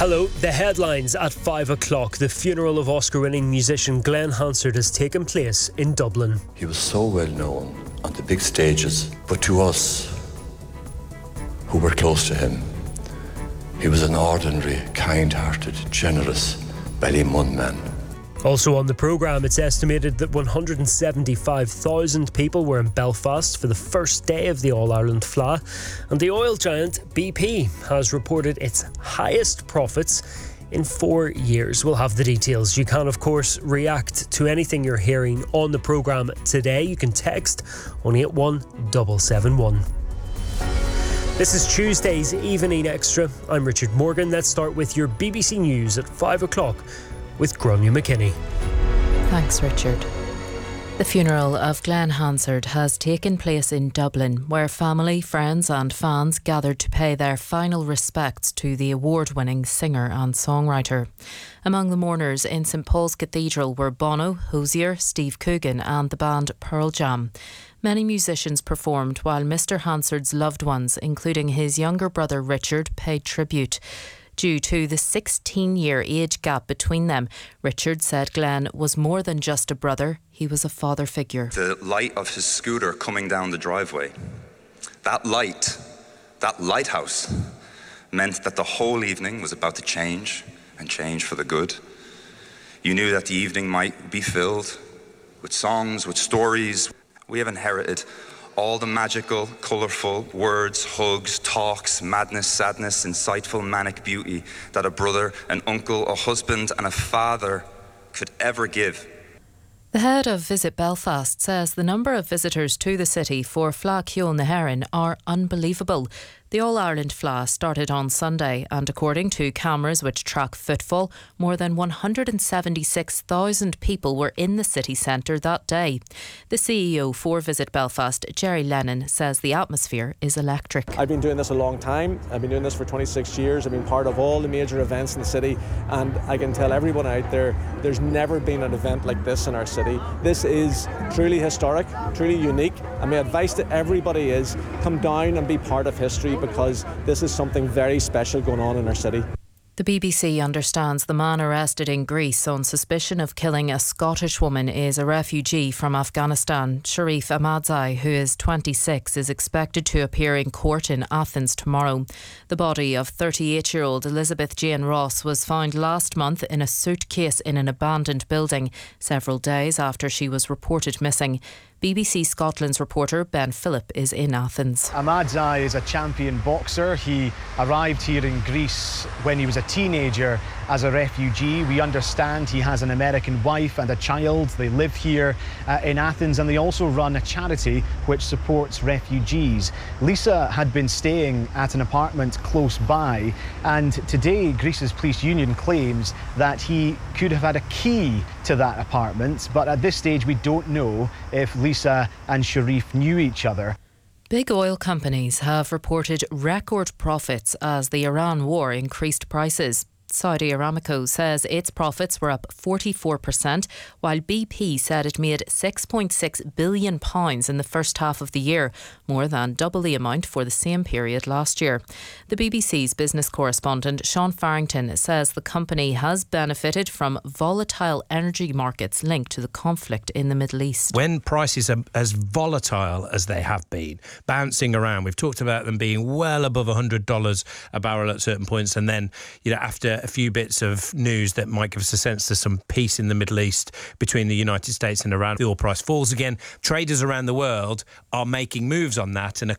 Hello, the headlines at 5 o'clock. The funeral of Oscar-winning musician Glenn Hansard has taken place in Dublin. He was so well known on the big stages, but to us, who were close to him, he was an ordinary, kind-hearted, generous Ballymun man. Also on the programme, it's estimated that 175,000 people were in Belfast for the first day of the All-Ireland Fleadh, and the oil giant BP has reported its highest profits in 4 years. We'll have the details. You can, of course, react to anything you're hearing on the programme today. You can text on 81771. This is Tuesday's Evening Extra. I'm Richard Morgan. Let's start with your BBC News at 5 o'clock with Gráinne McKinney. Thanks, Richard. The funeral of Glenn Hansard has taken place in Dublin, where family, friends and fans gathered to pay their final respects to the award-winning singer and songwriter. Among the mourners in St Paul's Cathedral were Bono, Hozier, Steve Coogan and the band Pearl Jam. Many musicians performed while Mr Hansard's loved ones, including his younger brother Richard, paid tribute. Due to the 16-year age gap between them, Richard said Glenn was more than just a brother, he was a father figure. The light of his scooter coming down the driveway, that light, that lighthouse, meant that the whole evening was about to change, and change for the good. You knew that the evening might be filled with songs, with stories. We have inherited all the magical, colourful words, hugs, talks, madness, sadness, insightful, manic beauty that a brother, an uncle, a husband and a father could ever give. The head of Visit Belfast says the number of visitors to the city for Fleadh Cheoil na hÉireann are unbelievable. The All-Ireland Fleadh started on Sunday and according to cameras which track footfall, more than 176,000 people were in the city centre that day. The CEO for Visit Belfast, Jerry Lennon, says the atmosphere is electric. I've been doing this a long time. I've been doing this for 26 years. I've been part of all the major events in the city and I can tell everyone out there, there's never been an event like this in our city. This is truly historic, truly unique, and my advice to everybody is come down and be part of history, because this is something very special going on in our city. The BBC understands the man arrested in Greece on suspicion of killing a Scottish woman is a refugee from Afghanistan. Sharif Ahmadzai, who is 26, is expected to appear in court in Athens tomorrow. The body of 38-year-old Elizabeth Jane Ross was found last month in a suitcase in an abandoned building, several days after she was reported missing. BBC Scotland's reporter Ben Phillip is in Athens. Ahmadzai is a champion boxer. He arrived here in Greece when he was a teenager as a refugee. We understand he has an American wife and a child. They live here in Athens and they also run a charity which supports refugees. Lisa had been staying at an apartment close by and today Greece's police union claims that he could have had a key to that apartment, but at this stage we don't know if Lisa and Sharif knew each other. Big oil companies have reported record profits as the Iran war increased prices. Saudi Aramco says its profits were up 44%, while BP said it made £6.6 billion in the first half of the year, more than double the amount for the same period last year. The BBC's business correspondent Sean Farrington says the company has benefited from volatile energy markets linked to the conflict in the Middle East. When prices are as volatile as they have been, bouncing around, we've talked about them being well above $100 a barrel at certain points, and then, after a few bits of news that might give us a sense there's some peace in the Middle East between the United States and Iran, the oil price falls again. Traders around the world are making moves on that and are